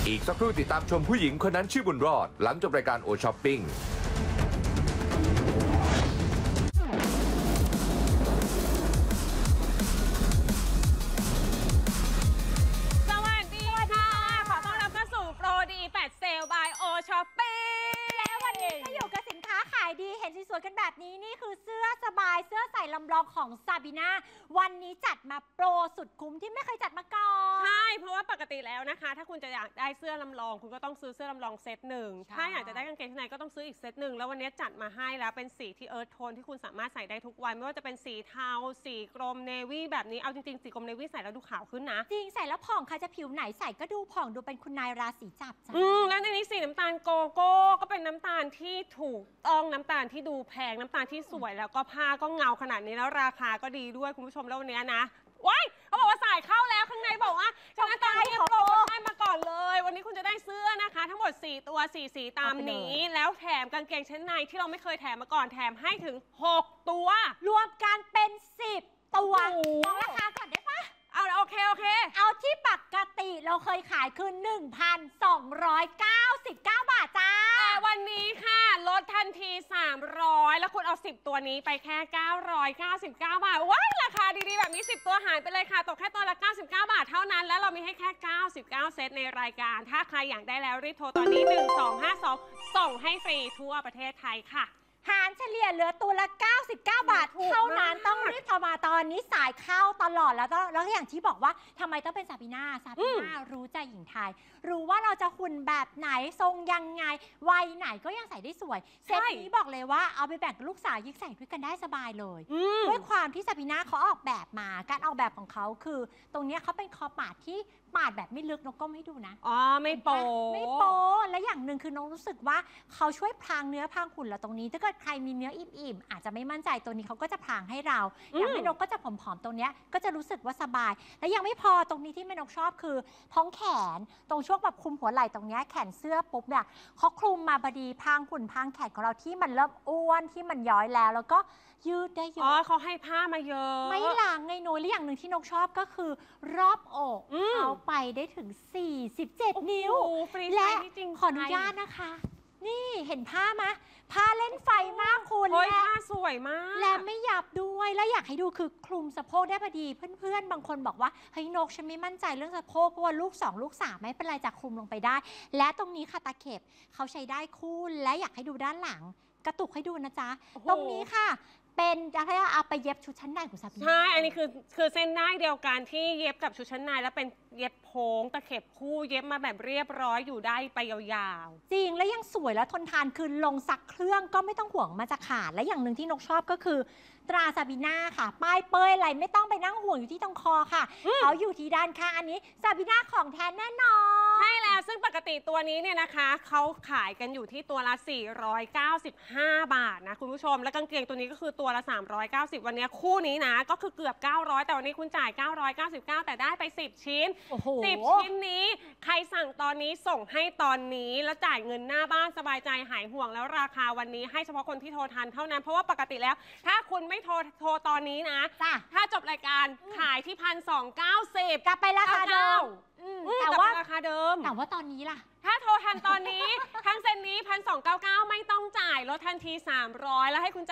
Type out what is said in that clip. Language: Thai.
อีกสักครู่ติดตามชมผู้หญิงคนนั้นชื่อบุญรอดหลังจบรายการโอช้อปปิ้งสวัสดีค่ะขอต้อนรับเข้าสู่โปรดี8เซลล์บายโอช้อปปิ้งและวันนี้ก็อยู่กับสินค้าขายดีเห็นสวยๆกันแบบนี้นี่คือเสื้อสบายเสื้อใส่ลำลองของซาบีนาวันนี้จัดมาโปรสุดคุ้มที่ไม่เคยจัดมาก่อนใช่เพราะว่าปกติแล้วนะคะถ้าคุณจะอยากได้เสื้อลำลองคุณก็ต้องซื้อเสื้อลำลองเซตหนึ่งถ้าอยากจะได้กางเกงชั้นในก็ต้องซื้ออีกเซตหนึ่งแล้ววันนี้จัดมาให้แล้วเป็นสีที่เอิร์ธโทนที่คุณสามารถใส่ได้ทุกวันไม่ว่าจะเป็นสีเทาสีกรมเนวี่แบบนี้เอาจริงๆสีกรมเนวี่ใส่แล้วดูขาวขึ้นนะจริงใส่แล้วผ่องใครจะผิวไหนใส่ก็ดูผ่องดูเป็นคุณนายราศีจับจ้ะแล้วในนี้สีน้ำตาลโกโก้ก็เป็นน้ำตาลที่ถูกต้องน้ำตาลที่ดูแพงน้ำตาลที่สวยแล้วก็ผ้าก็เงาขนาดนี้แล้วราคาก็ดีด้วยคุณผู้ชมแล้ววันนี้นะว้ายเขาบอกว่าสายเข้าแล้วข้างในบอกว่าฉันตามที่โปรโมชั่นมาก่อนเลยวันนี้คุณจะได้เสื้อนะคะทั้งหมด4ตัว4สีตามนี้แล้วแถมกางเกงชั้นในที่เราไม่เคยแถมมาก่อนแถมให้ถึง6ตัวรวมกันเป็น10ตัวบอกราคาก่อนได้ปะเอาโอเคเอาที่ปกติเราเคยขายคือ 1,299 บาทจ้าแต่วันนี้ค่ะลดทันที300แล้วคุณเอา10ตัวนี้ไปแค่999 บาทว้ายราคาดีๆแบบนี้10ตัวหายไปเลยค่ะตกแค่ตัวละ99 บาทเท่านั้นแล้วเรามีให้แค่99เซตในรายการถ้าใครอยากได้แล้วรีบโทรตอนนี้1252ส่งให้ฟรีทั่วประเทศไทยค่ะหารเฉลี่ยเหลือตัวละ99 บาทเท่านั้นต้องรีบโทรมาตอนนี้สายเข้าตลอดแล้วอย่างที่บอกว่าทำไมต้องเป็นซาบีนารู้ใจหญิงไทยรู้ว่าเราจะหุ่นแบบไหนทรงยังไงวัยไหนก็ยังใส่ได้สวยเซตนี้บอกเลยว่าเอาไปแบ่งกับลูกสาวยิ่งใส่ด้วยกันได้สบายเลยด้วยความที่ซาบีนาเขาออกแบบมาการออกแบบของเขาคือตรงนี้เขาเป็นคอปาดที่ปาดแบบไม่ลึกนกก็ไม่ดูนะไม่โปและอย่างหนึ่งคือน้องรู้สึกว่าเขาช่วยพรางเนื้อพรางหุ่นเราตรงนี้ถ้าเกิดใครมีเนื้ออิ่มอาจจะไม่มั่นใจตัวนี้เขาก็จะพรางให้เราอย่างแม่นกก็จะผอมๆตรงนี้ก็จะรู้สึกว่าสบายและยังไม่พอตรงนี้ที่แม่นกชอบคือท้องแขนตรงช่วงแบบคลุมหัวไหล่ตรงนี้แขนเสื้อปุ๊บเนี่ยเขาคลุมมาพอดีพรางหุ่นพรางแขนของเราที่มันเริ่มอ้วนที่มันย้อยแล้วก็ยืดได้เยอะเขาให้ผ้ามาเยอะไม่หลังไงหนูและอย่างหนึ่งที่นกชอบก็คือรอบอกเขาไปได้ถึง47 นิ้วและขออนุญาตนะคะนี่เห็นผ้าไหมผ้าเล่นไฟมากคุณและผ้าสวยมากและไม่หยับด้วยและอยากให้ดูคือคลุมสะโพกได้พอดีเพื่อนๆบางคนบอกว่าเฮ้ยนกฉันไม่มั่นใจเรื่องสะโพกเพราะว่าลูก2ลูก3ไม่เป็นไรจะคลุมลงไปได้และตรงนี้ค่ะตาเข็บเขาใช้ได้คู่และอยากให้ดูด้านหลังกระตุกให้ดูนะจ๊ะตรงนี้ค่ะเป็นอะไรเอาไปเย็บชุดชั้นในของซาบีนาใช่อันนี้คือเส้นได้เดียวกันที่เย็บกับชุดชั้นในแล้วเป็นเย็บโค้งตะเข็บคู่เย็บมาแบบเรียบร้อยอยู่ได้ไปยาวๆจริงและยังสวยและทนทานคือลงซักเครื่องก็ไม่ต้องห่วงมันจะขาดและอย่างหนึ่งที่นกชอบก็คือตราซาบีนาค่ะป้ายเป้ยอะไรไม่ต้องไปนั่งห่วงอยู่ที่ตรงคอค่ะเขาอยู่ที่ด้านข้างอันนี้ซาบีนาของแท้แน่นอนใช่แล้วซึ่งปกติตัวนี้เนี่ยนะคะเขาขายกันอยู่ที่ตัวละ495 บาทนะคุณผู้ชมและกางเกงตัวนี้ก็คือตัวละ390วันนี้คู่นี้นะก็คือเกือบ900แต่วันนี้คุณจ่าย999แต่ได้ไป10 ชิ้น10 ชิ้นนี้ใครสั่งตอนนี้ส่งให้ตอนนี้แล้วจ่ายเงินหน้าบ้านสบายใจหายห่วงแล้วราคาวันนี้ให้เฉพาะคนที่โทรทันเท่านั้นเพราะว่าปกติแล้วถ้าคุณไม่โทรตอนนี้นะถ้าจบรายการขายที่1,290กลับไปราคาเดิมแต่ว่าราคาเดิมแต่ว่าตอนนี้ล่ะถ้าโทรทันตอนนี้ทั้งเซ็นนี้1,299ไม่ต้องจ่ายลดทันที300แล้วให้คุณ